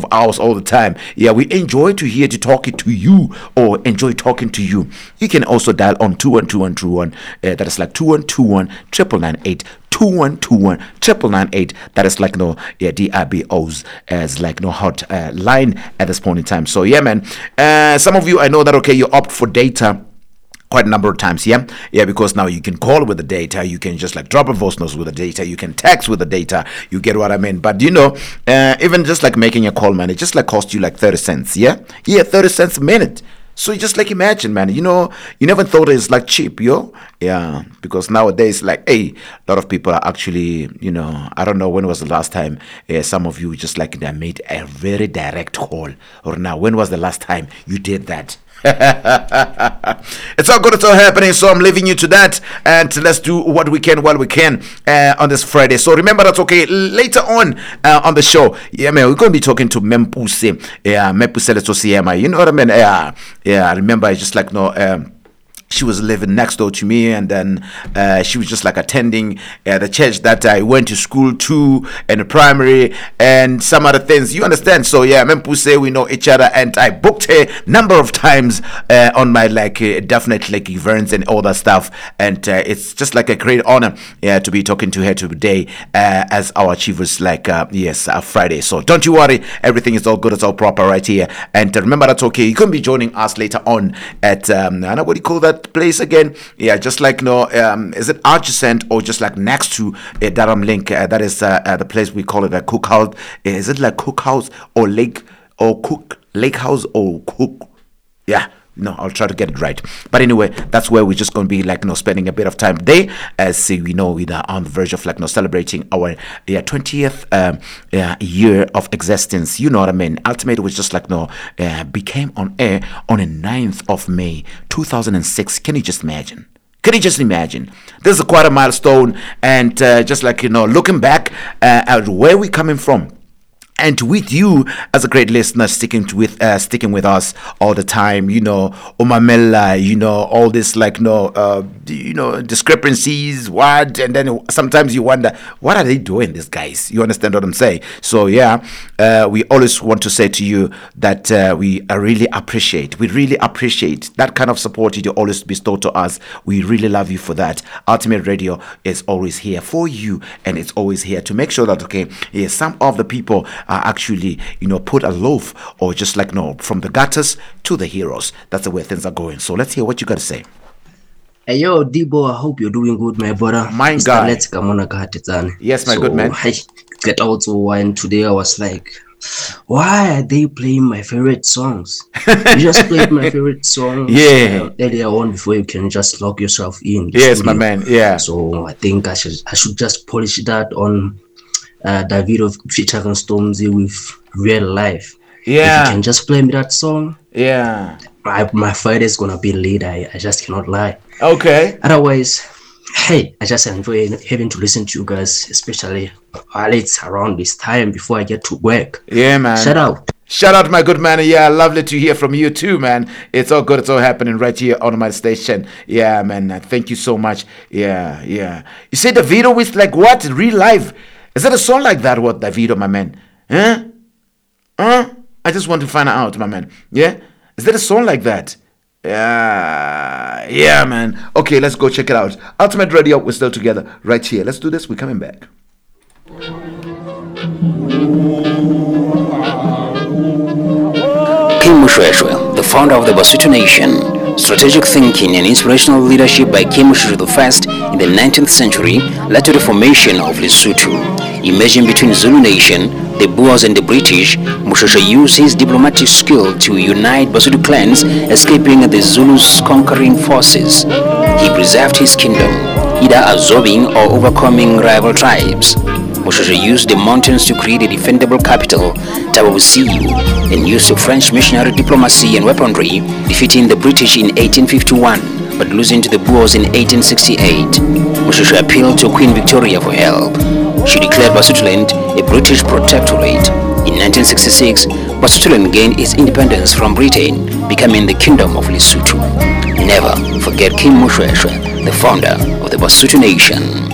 ours all the time. Yeah, we enjoy to hear to talking to you or enjoy talking to you. You can also dial on 212121. That is like 2121 998. 2121 998. That is like DRBO's as like hot line at this point in time. So yeah, man. Some of you, I know that you opt for data quite a number of times, yeah, because now you can call with the data, you can just like drop a voice note with the data, you can text with the data, you get what I mean. But even just like making a call, man, it just like cost you like 30 cents, yeah, 30 cents a minute. So you just like imagine, man, you never thought it's like cheap, yeah, because nowadays, like, a lot of people are actually, I don't know when was the last time some of you just like they made a very direct call, or now when was the last time you did that? It's all good, it's all happening, so I'm leaving you to that, and let's do what we can while we can on this Friday. So remember that later on the show, yeah, man, we're going to be talking to Mempuse Letosiema, you know what I mean? Yeah, I remember I just like she was living next door to me, and then she was just like attending the church that I went to school to in the primary and some other things, you understand. So yeah, Mempuse, we know each other, and I booked her number of times on my definite like events and all that stuff, and it's just like a great honor to be talking to her today as our achievers Friday. So don't you worry, everything is all good, it's all proper right here. And remember that you can be joining us later on at what do you call that place again? Yeah, just like is it adjacent or just like next to Durham Link? That is the place we call it a cookhouse. Is it like cookhouse or lake house or cook? Yeah. No, I'll try to get it right. But anyway, that's where we're just going to be spending a bit of time today, as we know we are on the verge of celebrating our 20th year of existence. You know what I mean? Ultimate was just became on air on the 9th of May 2006. Can you just imagine? This is quite a milestone, and just looking back at where we're coming from. And with you as a great listener, sticking with us all the time, Omamela, all this discrepancies, and then sometimes you wonder, what are they doing, these guys? You understand what I'm saying? So yeah, we always want to say to you that we really appreciate that kind of support you always bestow to us. We really love you for that. Ultimate Radio is always here for you, and it's always here to make sure that some of the people are actually put aloft, or just from the gutters to the heroes. That's the way things are going. So let's hear what you got to say. Hey yo, Debo, I hope you're doing good, my brother. My guy. Let's come on. Yes, my good man. I get out to wine today. I was like, why are they playing my favorite songs? You just played my favorite songs earlier on before you can just log yourself in. Yes, my man. Yeah. So I think I should just polish that on Davido featuring Stormzy with Real Life. Yeah. If you can just play me that song. Yeah. My Friday's gonna be late. I just cannot lie. Okay. Otherwise, hey, I just enjoy having to listen to you guys, especially while it's around this time before I get to work. Yeah, man. Shout out, my good man. Yeah, lovely to hear from you too, man. It's all good. It's all happening right here on my station. Yeah, man. Thank you so much. Yeah. You say Davido with what? Real Life? Is that a song like that? What, Davido, my man? Huh? I just want to find out, my man. Yeah? Is that a song like that? Yeah, man. Okay, let's go check it out. Ultimate Radio, we're still together right here. Let's do this. We're coming back. Kim Mushweshwe, the founder of the Basutu Nation. Strategic thinking and inspirational leadership by Kim Mushweshwe I in the 19th century led to the formation of Lesotho. Emerging between Zulu Nation, the Boers and the British, Mushweshwe used his diplomatic skill to unite Basutu clans, escaping the Zulus' conquering forces. He preserved his kingdom, either absorbing or overcoming rival tribes. Mushweshwe used the mountains to create a defendable capital, Tabavusiu, and used French missionary diplomacy and weaponry, defeating the British in 1851, but losing to the Boers in 1868. Mushweshwe appealed to Queen Victoria for help. She declared Basutoland a British protectorate. In 1966, Basutoland gained its independence from Britain, becoming the Kingdom of Lesotho. Never forget Kim Mushweshwe, the founder of the Basutu Nation.